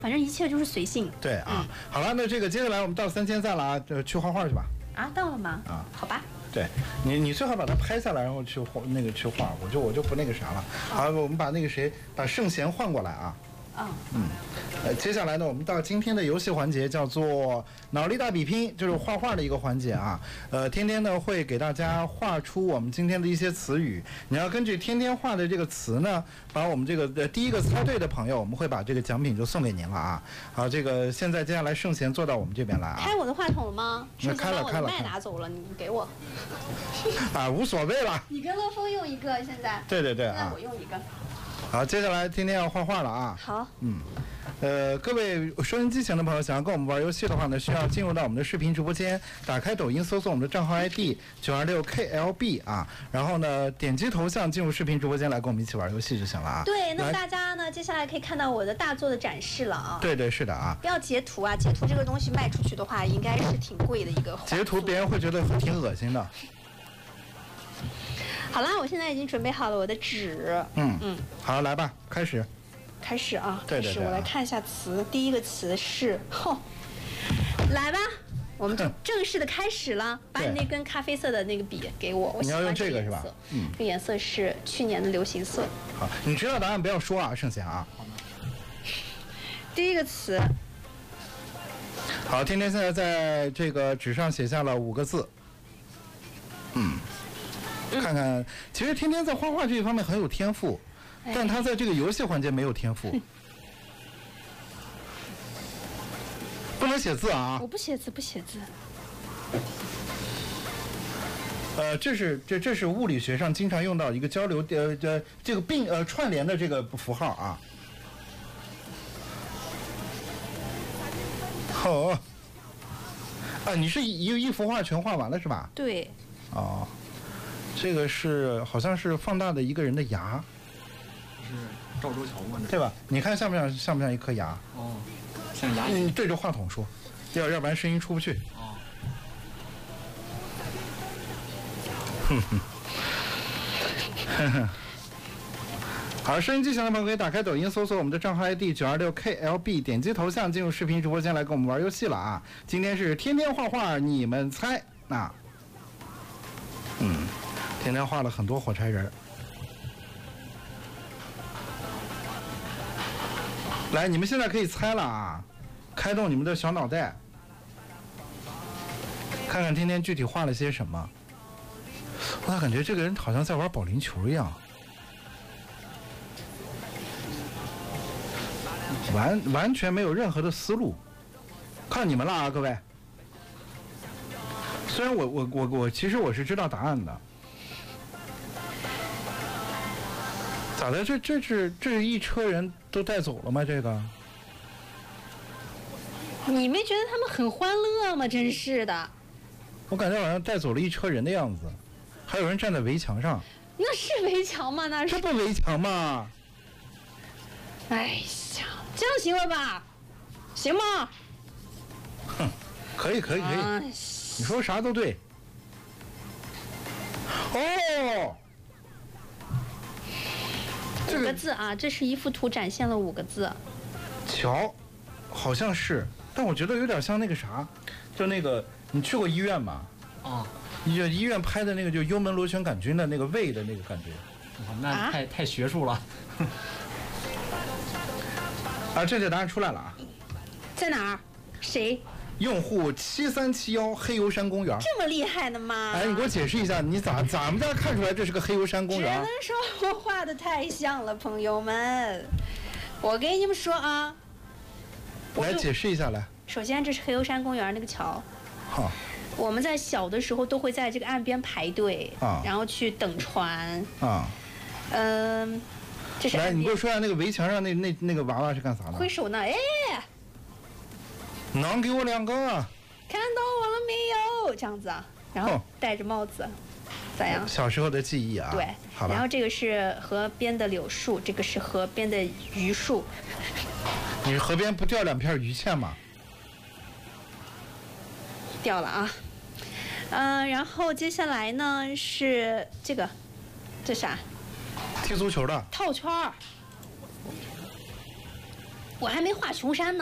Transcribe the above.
反正一切就是随性。 对啊，好了，那这个接下来我们到3000赞了啊，去画画去吧。 啊，到了吗？ 啊， 好吧。 对你最好把它拍下来，然后去画，我就不那个啥了。好，我们把那个谁把圣贤换过来啊。接下来呢，我们到今天的游戏环节，叫做脑力大比拼，就是画画的一个环节啊。天天呢会给大家画出我们今天的一些词语，你要根据天天画的这个词呢，把我们这个第一个猜对的朋友，我们会把这个奖品就送给您了啊。好，这个现在接下来圣贤坐到我们这边来啊。 开我的话筒了吗？ 那开了， 把我的麦拿走了，你给我。 啊，无所谓了。 你跟乐风用一个，现在。 对啊。 那我用一个。 好，接下来天天要画画了啊。 好。 各位收音机前的朋友，想要跟我们玩游戏的话呢，需要进入到我们的视频直播间，打开抖音搜索我们的账号 ID 926KLB 啊，然后呢点击头像进入视频直播间来跟我们一起玩游戏就行了啊。 对，那么大家呢接下来可以看到我的大作的展示了啊。 对，是的啊。 不要截图啊，截图这个东西卖出去的话，应该是挺贵的一个。 截图别人会觉得挺恶心的。 好啦，我现在已经准备好了我的纸。 好，来吧，开始啊。对， 我来看一下词。第一个词是来吧，我们就正式的开始了。把你那根咖啡色的那个笔给我，我喜欢你要用这个是吧？ 这个颜色是去年的流行色。 好，你知道答案不要说啊，圣贤啊。 第一个词。 好，天天现在在这个纸上写下了5个字。看看，其实天天在画画这一方面很有天赋，但他在这个游戏环节没有天赋。不能写字啊！ 我不写字。 这是物理学上经常用到一个交流这个串联的这个符号啊。好啊，你是一幅画全画完了是吧？ 对。 哦。这个好像是放大的一个人的牙， 是赵州桥吗？ 对吧？你看像不像一颗牙？ 哦，像牙。 你对着话筒说，要不然声音出不去。 哦。 好，收音机前的朋友可以打开抖音搜索我们的账号 ID 926KLB， 点击头像进入视频直播间来跟我们玩游戏了啊！今天是天天画画，你们猜那？天天画了很多火柴人。来，你们现在可以猜了啊！开动你们的小脑袋，看看天天具体画了些什么。我感觉这个人好像在玩保龄球一样，完全没有任何的思路。看你们了啊，各位！虽然我其实我是知道答案的。咋的？这是一车人都带走了吗？这个？ 你没觉得他们很欢乐吗？真是的。 我感觉好像带走了一车人的样子，还有人站在围墙上。 那是围墙吗？那是。 这不围墙吗？ 哎呀，这样行了吧？行吗？ 哼，可以。你说啥都对。哦。 5个字啊，这是一幅图，展现了5个字。 桥，好像是，但我觉得有点像那个啥，就那个你去过医院吗？ 啊， 医院拍的那个就幽门螺旋杆菌的那个胃的那个感觉。 那太学术了。 啊，正确答案出来了啊！ 在哪儿？谁？ 用户7371黑油山公园。 这么厉害的吗？ 哎，你给我解释一下，你咋们家看出来这是个黑油山公园？ 只能说我画的太像了，朋友们。我跟你们说啊， 来解释一下来。 首先，这是黑油山公园那个桥。 好。 我们在小的时候都会在这个岸边排队，然后去等船。这是。来， 你给我说一下那个围墙上那个娃娃是干啥的？ 挥手呢，哎。 能给我2个？ 看到我了没有？这样子啊，然后戴着帽子，咋样？ 小时候的记忆啊。 对， 好吧。 然后这个是河边的柳树，这个是河边的榆树。 你河边不掉2片榆钱吗？ 掉了啊。然后接下来呢是这啥？ 踢足球的。 套圈儿。 我还没画琼山呢。